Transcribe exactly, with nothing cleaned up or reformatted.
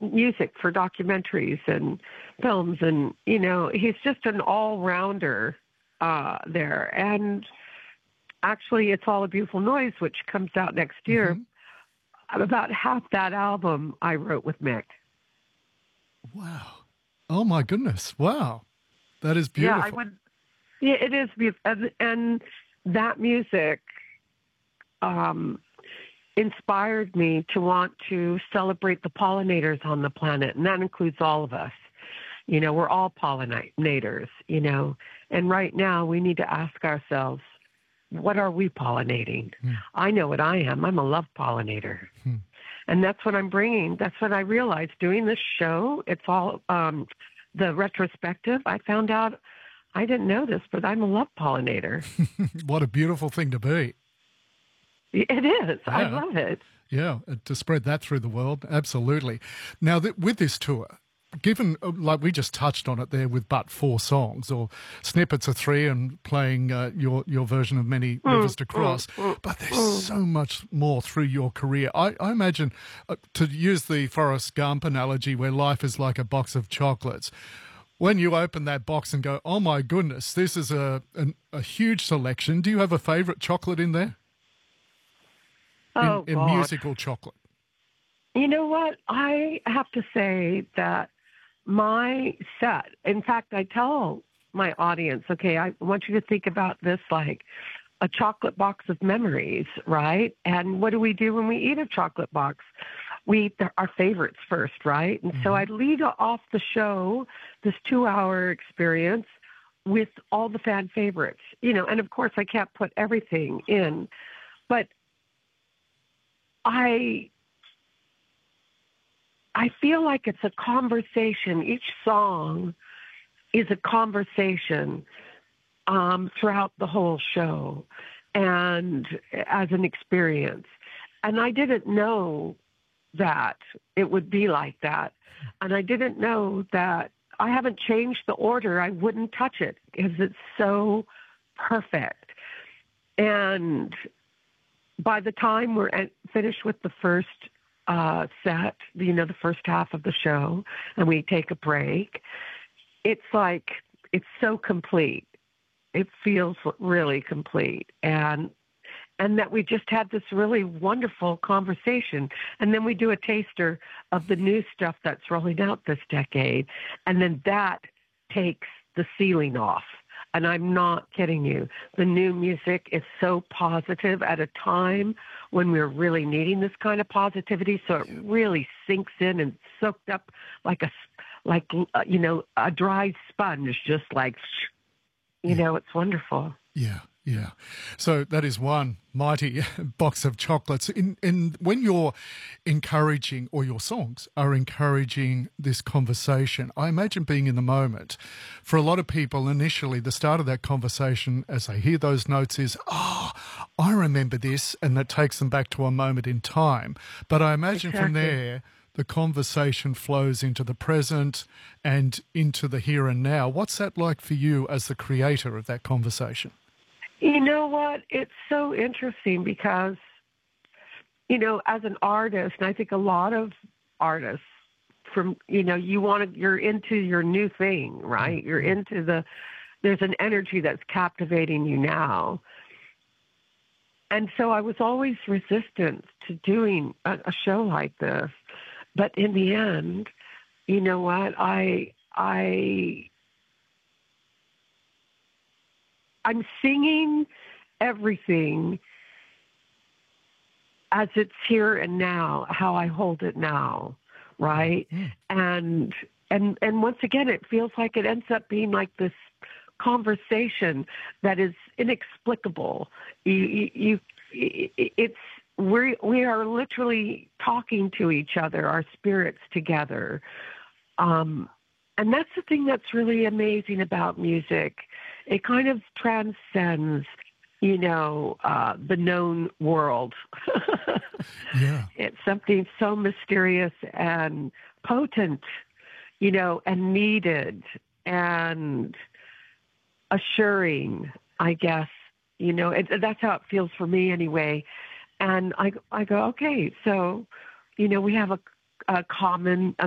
music for documentaries and films, and you know, he's just an all-rounder uh, there. And actually, It's All a Beautiful Noise, which comes out next year. Mm-hmm. About half that album I wrote with Mick. Wow! Oh my goodness! Wow, that is beautiful. Yeah, I would. Yeah, it is beautiful, and, and that music um, inspired me to want to celebrate the pollinators on the planet, and that includes all of us. You know, we're all pollinators, you know, and right now we need to ask ourselves, what are we pollinating? Hmm. I know what I am. I'm a love pollinator. Hmm. And that's what I'm bringing. That's what I realized doing this show. It's all um, the retrospective. I found out, I didn't know this, but I'm a love pollinator. What a beautiful thing to be. It is. Yeah. I love it. Yeah, to spread that through the world, absolutely. Now, th- with this tour, given, like we just touched on it there with but four songs or snippets of three and playing uh, your, your version of Many mm, Rivers to Cross, mm, but there's mm. so much more through your career. I, I imagine, uh, to use the Forrest Gump analogy where life is like a box of chocolates, when you open that box and go, oh my goodness, this is a, an, a huge selection, do you have a favourite chocolate in there? Oh, in, in God. musical chocolate? You know what? I have to say that my set, in fact, I tell my audience, okay, I want you to think about this like a chocolate box of memories, right? And what do we do when we eat a chocolate box? We eat the, our favorites first, right? And mm-hmm. so I lead off the show, this two-hour experience, with all the fan favorites, you know, and of course I can't put everything in, but I I feel like it's a conversation. Each song is a conversation um, throughout the whole show and as an experience. And I didn't know that it would be like that. And I didn't know that I haven't changed the order. I wouldn't touch it because it's so perfect. And by the time we're at, finished with the first uh, set, you know, the first half of the show, and we take a break, it's like, it's so complete. It feels really complete. And and that we just had this really wonderful conversation. And then we do a taster of the new stuff that's rolling out this decade. And then that takes the ceiling off. And I'm not kidding you. The new music is so positive at a time when we're really needing this kind of positivity. So it really sinks in and soaked up like a, like, uh, you know, a dry sponge, just like, you know, it's wonderful. Yeah. Yeah. So that is one mighty box of chocolates. In, in when you're encouraging, or your songs are encouraging this conversation, I imagine being in the moment, for a lot of people initially, the start of that conversation as they hear those notes is, oh, I remember this, and that takes them back to a moment in time. But I imagine exactly. from there, the conversation flows into the present and into the here and now. What's that like for you as the creator of that conversation? You know what? It's so interesting because, you know, as an artist, and I think a lot of artists from, you know, you want to, you're into your new thing, right? You're into the, there's an energy that's captivating you now. And so I was always resistant to doing a, a show like this. But in the end, you know what? I, I, I'm singing everything as it's here and now, how I hold it now, right? Mm. And and and once again, it feels like it ends up being like this conversation that is inexplicable. You, you, you it's we we are literally talking to each other, our spirits together. Um, and that's the thing that's really amazing about music. It kind of transcends, you know, uh, the known world. Yeah. It's something so mysterious and potent, you know, and needed and assuring, I guess, you know, it, that's how it feels for me anyway. And I, I go, okay, so, you know, we have a, a common